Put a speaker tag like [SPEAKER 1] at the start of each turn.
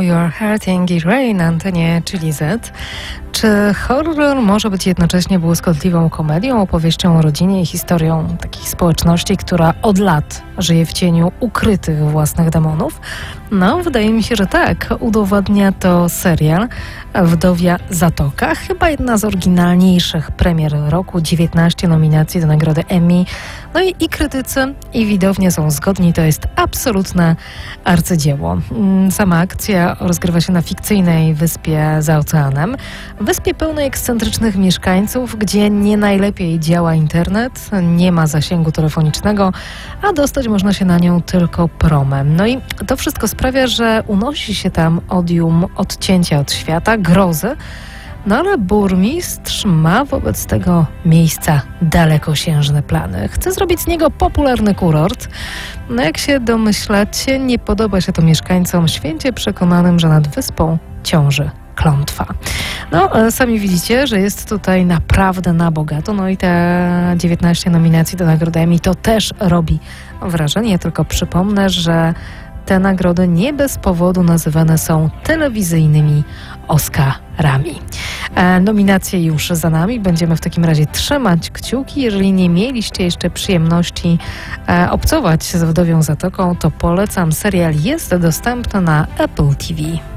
[SPEAKER 1] You're Hurting It Rain na antenie Chili Z. Czy horror może być jednocześnie błyskotliwą komedią, opowieścią o rodzinie i historią takiej społeczności, która od lat żyje w cieniu ukrytych własnych demonów? No, wydaje mi się, że tak. Udowadnia to serial Wdowia Zatoka. Chyba jedna z oryginalniejszych premier roku. 19 nominacji do nagrody Emmy. No i krytycy, i widownie są zgodni. To jest absolutne arcydzieło. Sama akcja rozgrywa się na fikcyjnej wyspie za oceanem. Wyspie pełnej ekscentrycznych mieszkańców, gdzie nie najlepiej działa internet, nie ma zasięgu telefonicznego, a dostać można się na nią tylko promem. No i to wszystko sprawia, że unosi się tam odium odcięcia od świata, grozy, no ale burmistrz ma wobec tego miejsca dalekosiężne plany. Chce zrobić z niego popularny kurort. No jak się domyślacie, nie podoba się to mieszkańcom święcie przekonanym, że nad wyspą ciąży klątwa. No, sami widzicie, że jest tutaj naprawdę na bogato. No i te 19 nominacji do nagrody Emmy to też robi wrażenie. Tylko przypomnę, że te nagrody nie bez powodu nazywane są telewizyjnymi Oscarami. Nominacje już za nami. Będziemy w takim razie trzymać kciuki. Jeżeli nie mieliście jeszcze przyjemności obcować z Wdowią Zatoką, to polecam. Serial jest dostępny na Apple TV.